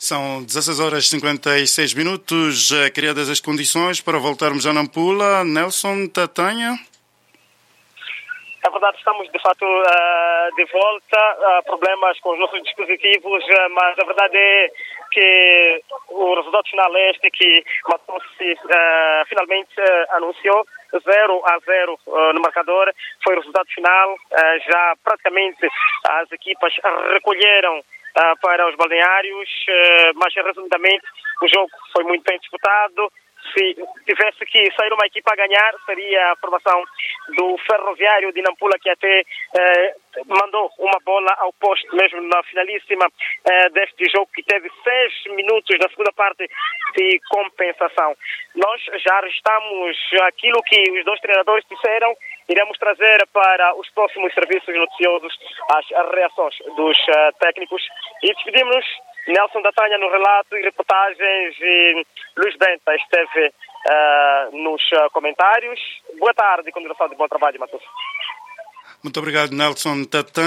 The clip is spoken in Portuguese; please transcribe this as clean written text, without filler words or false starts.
São 16 horas e 56 minutos, criadas as condições para voltarmos a Nampula. Nelson Tatanha. É verdade, estamos de fato de volta, problemas com os nossos dispositivos, mas a verdade é que o resultado final é este que Maputo finalmente anunciou. 0-0 no marcador, foi o resultado final. Já praticamente as equipas recolheram para os balneários, mas resumidamente o jogo foi muito bem disputado. Se tivesse que sair uma equipa a ganhar, seria a formação do Ferroviário de Nampula, que até mandou uma bola ao poste mesmo na finalíssima deste jogo, que teve 6 minutos na segunda parte de compensação. Nós já restamos aquilo que os dois treinadores disseram. Iremos trazer para os próximos serviços noticiosos as reações dos técnicos. E despedimos-nos. Nelson Tatanha no relato e reportagens, e Luís Benta esteve nos comentários. Boa tarde e continuação de bom trabalho, Matheus. Muito obrigado, Nelson Tatanha.